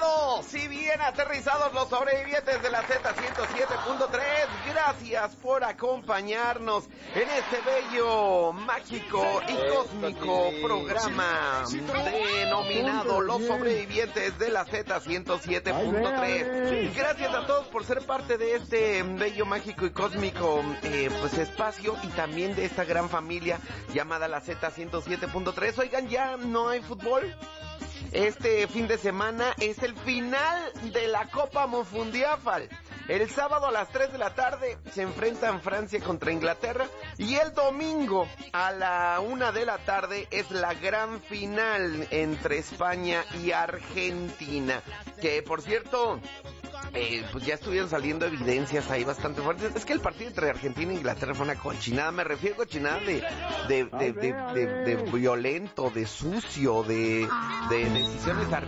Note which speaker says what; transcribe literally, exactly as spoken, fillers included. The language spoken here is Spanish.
Speaker 1: aterrizados y bien aterrizados los sobrevivientes de la Z ciento siete punto tres. Gracias por acompañarnos en este bello, mágico y cósmico programa denominado Los Sobrevivientes de la Z ciento siete punto tres. Gracias a todos por ser parte de este bello, mágico y cósmico eh, pues espacio, y también de esta gran familia llamada la Z ciento siete punto tres. Oigan, ya no hay fútbol. Este fin de semana es el final de la Copa Mofundiafal. El sábado a las tres de la tarde se enfrentan Francia contra Inglaterra, y el domingo a la una de la tarde es la gran final entre España y Argentina. Que, por cierto, eh, pues ya estuvieron saliendo evidencias ahí bastante fuertes. Es que el partido entre Argentina e Inglaterra fue una cochinada. Me refiero a cochinada de de, de, de, de, de, de violento, de sucio, de, de decisiones arbitrarias.